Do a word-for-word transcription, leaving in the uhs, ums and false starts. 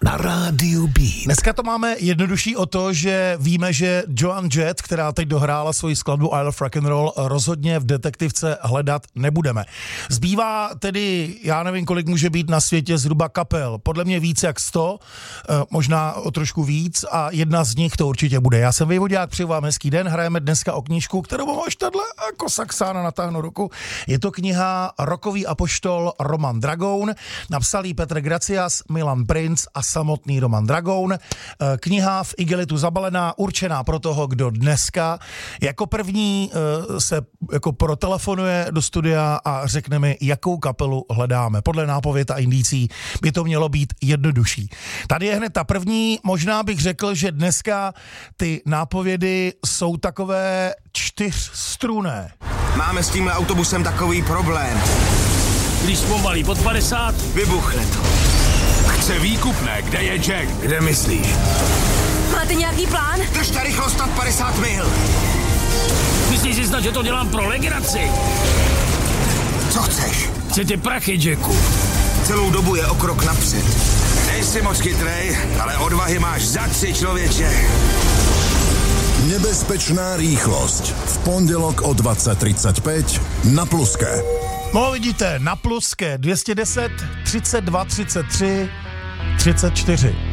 na rádiu B. Dneska to máme jednodušší o to, že víme, že Joan Jett, která teď dohrála svoji skladbu I Love Rock'n'Roll, rozhodně v detektivce hledat nebudeme. Zbývá tedy, já nevím, kolik může být na světě zhruba kapel. Podle mě víc jak sto, možná o trošku víc a jedna z nich to určitě bude. Já jsem Vejvodák, přeju vám hezký den, hrajeme dneska o knížku, kterou mám až tadyhle jako Saxána natáhnu ruku. Je to kniha Rockový apoštol Roman Dragoun, napsal ji Petr Gracias, Milan Princ a samotný Roman Dragoun. Kniha v igelitu zabalená, určená pro toho, kdo dneska jako první se jako protelefonuje do studia a řekne mi, jakou kapelu hledáme. Podle nápověd a indicí by to mělo být jednodušší. Tady je hned ta první, možná bych řekl, že dneska ty nápovědy jsou takové čtyřstrunné. Máme s tímhle autobusem takový problém. Když zpomalí pod padesát, vybuchne to. Chce výkupné, kde je Jack? Kde myslíš? Máte nějaký plán? Držte rychlost nad padesát mil. myslíš si snad, že to dělám pro legraci? Co chceš? Chci ty prachy, Jacku. Celou dobu je o krok napřed. Nejsi moc chytrej, ale odvahy máš za tři, člověče. Nebezpečná rýchlosť. V pondelok o dvadsať tridsaťpäť na Pluske. No vidíte, na Pluske dvě stě deset, třicet dva, třicet tři, třicet čtyři.